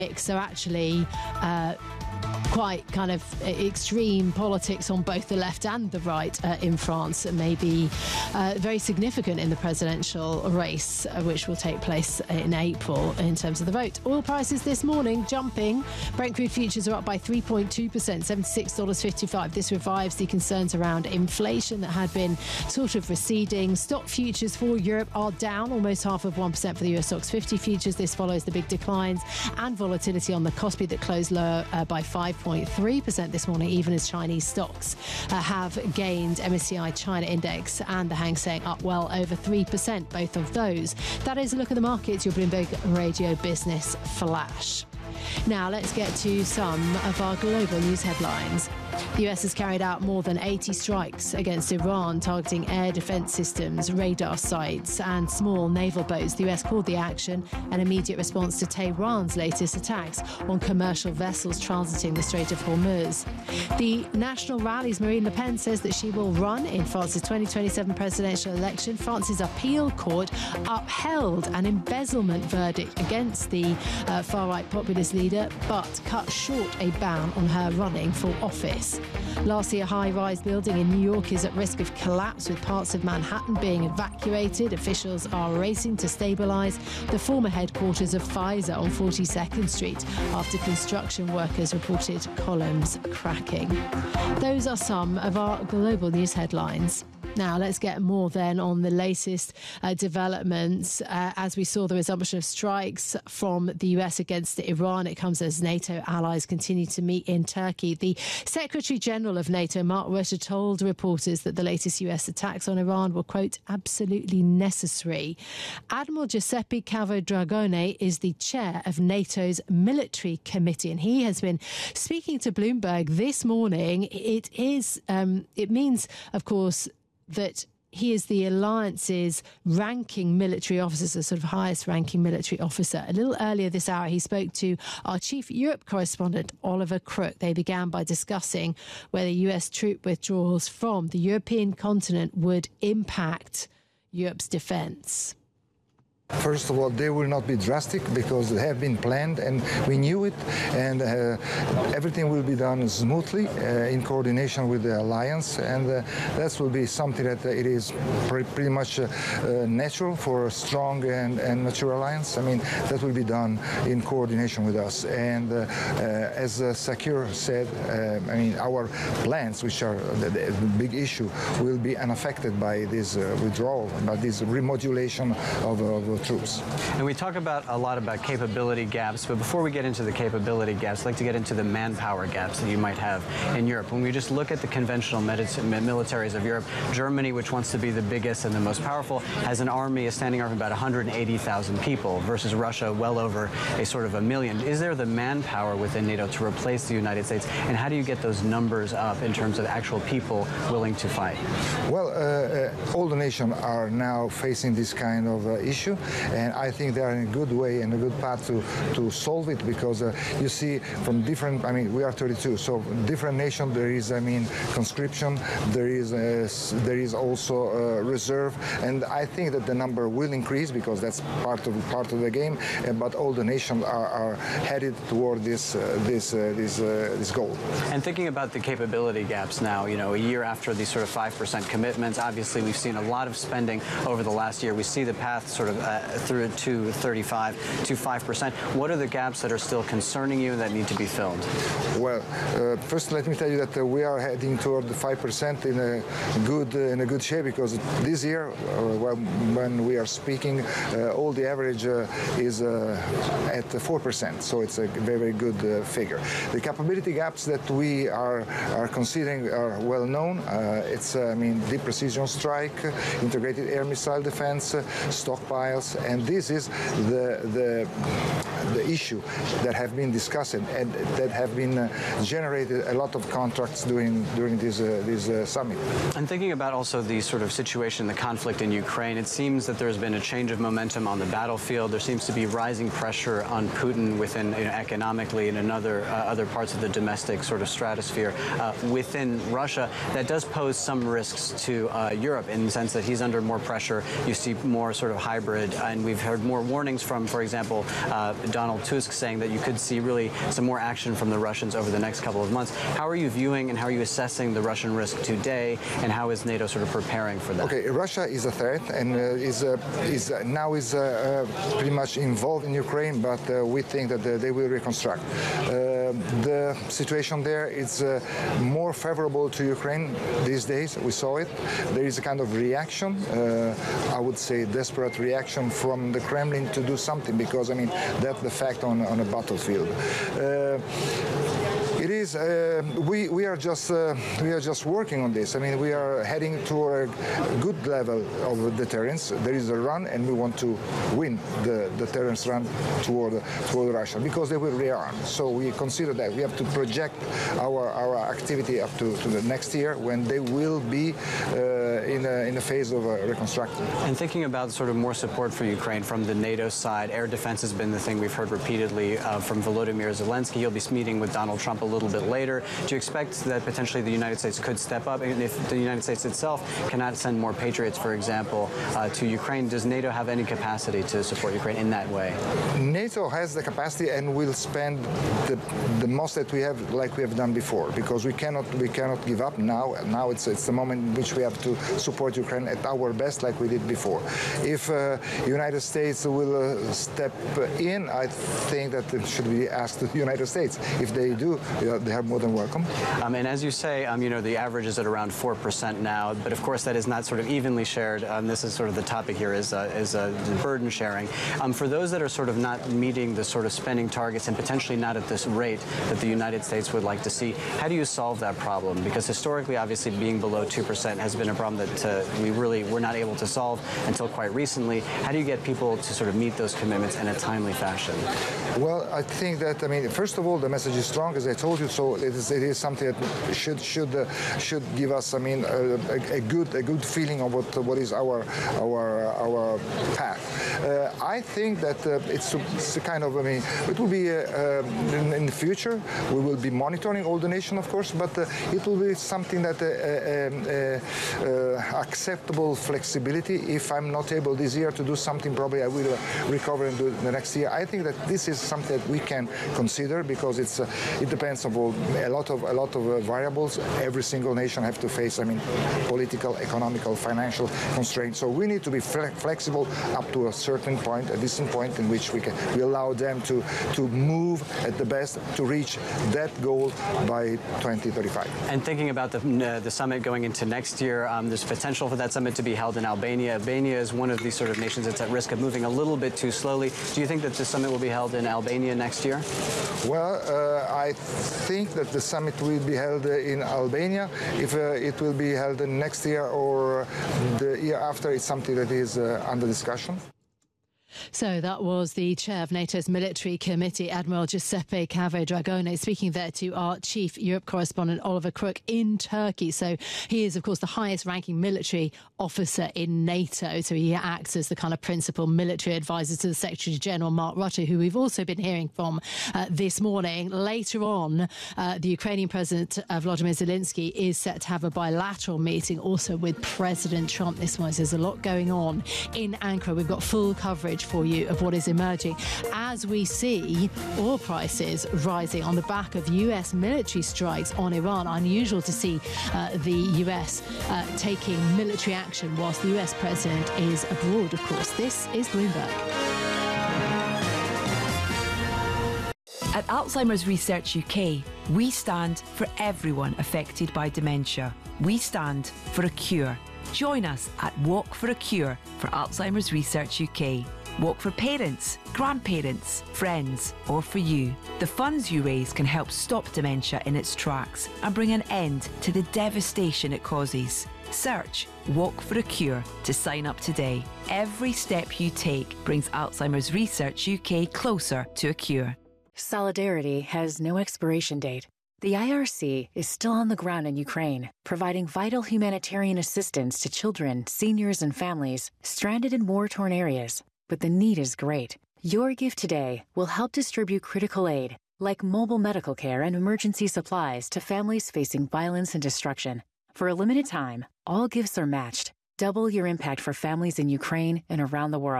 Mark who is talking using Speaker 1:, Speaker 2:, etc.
Speaker 1: So actually quite kind of extreme politics on both the left and the right in France, may be very significant in the presidential race, which will take place in April in terms of the vote. Oil prices this morning jumping. Brent crude futures are up by 3.2%, $76.55. This revives the concerns around inflation that had been sort of receding. Stock futures for Europe are down almost 0.5% for the US Stocks 50 futures. This follows the big declines and volatility on the Kospi that closed lower by 5.3% this morning, even as Chinese stocks have gained. MSCI China Index and the Hang Seng up well over 3%, both of those. That is a look at the markets, your Bloomberg Radio Business Flash. Now let's get to some of our global news headlines. The US has carried out more than 80 strikes against Iran, targeting air defense systems, radar sites and small naval boats. The US called the action an immediate response to Tehran's latest attacks on commercial vessels transiting the Strait of Hormuz. The National Rally's Marine Le Pen says that she will run in France's 2027 presidential election. France's appeal court upheld an embezzlement verdict against the far-right populist leader, but cut short a ban on her running for office. Lastly, a high-rise building in New York is at risk of collapse, with parts of Manhattan being evacuated. Officials are racing to stabilise the former headquarters of Pfizer on 42nd Street after construction workers reported columns cracking. Those are some of our global news headlines. Now, let's get more then on the latest developments. As we saw the resumption of strikes from the US against Iran, it comes as NATO allies continue to meet in Turkey. The Secretary General of NATO, Mark Rutte, told reporters that the latest US attacks on Iran were, quote, absolutely necessary. Admiral Giuseppe Cavadragone is the chair of NATO's military committee, and he has been speaking to Bloomberg this morning. It means, of course, that he is the alliance's ranking military officer, the sort of highest ranking military officer. A little earlier this hour, he spoke to our chief Europe correspondent, Oliver Crook. They began by discussing whether US troop withdrawals from the European continent would impact Europe's defence.
Speaker 2: First of all, they will not be drastic because they have been planned and we knew it, and everything will be done smoothly in coordination with the alliance, and that will be something that it is pretty much natural for a strong and mature alliance. I mean, that will be done in coordination with us. And as Sakir said, I mean, our plans, which are the big issue, will be unaffected by this withdrawal, by this remodulation of troops.
Speaker 3: And we talk a lot about capability gaps, but before we get into the capability gaps, I'd like to get into the manpower gaps that you might have in Europe. When we just look at the conventional militaries of Europe, Germany, which wants to be the biggest and the most powerful, has a standing army of about 180,000 people versus Russia well over a sort of 1 million. Is there the manpower within NATO to replace the United States? And how do you get those numbers up in terms of actual people willing to fight?
Speaker 2: Well, all the nations are now facing this kind of issue. And I think they are in a good way and a good path to solve it, because you see from different, I mean, we are 32, so different nations there is, I mean, conscription, there is also reserve, and I think that the number will increase because that's part of the game. But all the nations are headed toward this goal.
Speaker 3: And thinking about the capability gaps now, you know, a year after these sort of 5% commitments, obviously we've seen a lot of spending over the last year. We see the path sort of through to 35 to 5%. What are the gaps that are still concerning you that need to be filled?
Speaker 2: Well, first let me tell you that we are heading toward the 5% in a good shape, because this year, when we are speaking, all the average is at 4%. So it's a very, very good figure. The capability gaps that we are considering are well known. It's deep precision strike, integrated air missile defense, stockpiles, and this is the issue that have been discussed and that have been generated a lot of contracts during this summit.
Speaker 3: And thinking about also the sort of situation, the conflict in Ukraine, it seems that there's been a change of momentum on the battlefield. There seems to be rising pressure on Putin within, economically and in other parts of the domestic sort of stratosphere within Russia. That does pose some risks to Europe in the sense that he's under more pressure. You see more sort of hybrid could, and we've heard more warnings from, for example, Donald Tusk saying that you could see really some more action from the Russians over the next couple of months. How are you viewing and how are you assessing the Russian risk today, and how is NATO sort of preparing for that?
Speaker 2: Okay, Russia is a threat and is pretty much involved in Ukraine, but we think that they will reconstruct. The situation there is more favorable to Ukraine these days. We saw it. There is a kind of reaction, I would say desperate reaction from the Kremlin to do something, because I mean that's the fact on a battlefield. It is. We are just working on this. I mean, we are heading to a good level of deterrence. There is a run, and we want to win the deterrence run toward Russia, because they will rearm. So we consider that we have to project our activity up to the next year, when they will be in a phase of reconstruction.
Speaker 3: And thinking about sort of more support for Ukraine from the NATO side, air defense has been the thing we've heard repeatedly from Volodymyr Zelensky. He'll be meeting with Donald Trump a little bit later. Do you expect that potentially the United States could step up? And if the United States itself cannot send more Patriots, for example, to Ukraine, does NATO have any capacity to support Ukraine in that way?
Speaker 2: NATO has the capacity and will spend the most that we have, like we have done before, because we cannot give up now. Now it's the moment in which we have to support Ukraine at our best, like we did before. If United States will step in, I think that it should be asked to the United States. If they do, they are more than welcome.
Speaker 3: And as you say, you know, the average is at around 4% now, but of course that is not sort of evenly shared. This is sort of the topic here is burden sharing. For those that are sort of not meeting the sort of spending targets and potentially not at this rate that the United States would like to see, how do you solve that problem? Because historically, obviously, being below 2% has been a problem that we really were not able to solve until quite recently. How do you get people to sort of meet those commitments in a timely fashion?
Speaker 2: Well, I think that, I mean, first of all, the message is strong, as I told you, so it is something that should give us, I mean, a good feeling of what is our path. I think that it's a kind of, I mean, it will be in the future. We will be monitoring all the nation, of course, but it will be something that acceptable flexibility. If I'm not able this year to do something, probably I will recover and do it the next year. I think that this is something that we can consider, because it depends on a lot of variables. Every single nation have to face, I mean, political, economical, financial constraints. So we need to be flexible up to a certain point, a decent point in which we allow them to move at the best to reach that goal by 2035.
Speaker 3: And thinking about the summit going into next year, there's potential for that summit to be held in Albania. Albania is one of these sort of nations that's at risk of moving a little bit too slowly. Do you think that the summit will be held in Albania next year?
Speaker 2: Well, I think that the summit will be held in Albania. If it will be held next year or the year after, it's something that is under discussion.
Speaker 1: So that was the chair of NATO's military committee, Admiral Giuseppe Cavadragone, speaking there to our chief Europe correspondent, Oliver Crook, in Turkey. So he is, of course, the highest ranking military officer in NATO. So he acts as the kind of principal military advisor to the Secretary General, Mark Rutte, who we've also been hearing from this morning. Later on, the Ukrainian President Volodymyr Zelensky is set to have a bilateral meeting also with President Trump. This one, there's a lot going on in Ankara. We've got full coverage for you of what is emerging as we see oil prices rising on the back of US military strikes on Iran. Unusual to see the US taking military action whilst the US president is abroad, of course. This is Bloomberg.
Speaker 4: At Alzheimer's Research UK, we stand for everyone affected by dementia. We stand for a cure. Join us at Walk for a Cure for Alzheimer's Research UK. Walk for parents, grandparents, friends, or for you. The funds you raise can help stop dementia in its tracks and bring an end to the devastation it causes. Search Walk for a Cure to sign up today. Every step you take brings Alzheimer's Research UK closer to a cure.
Speaker 5: Solidarity has no expiration date. The IRC is still on the ground in Ukraine, providing vital humanitarian assistance to children, seniors, and families stranded in war-torn areas. But the need is great. Your gift today will help distribute critical aid, like mobile medical care and emergency supplies to families facing violence and destruction. For a limited time, all gifts are matched. Double your impact for families in Ukraine and around the world.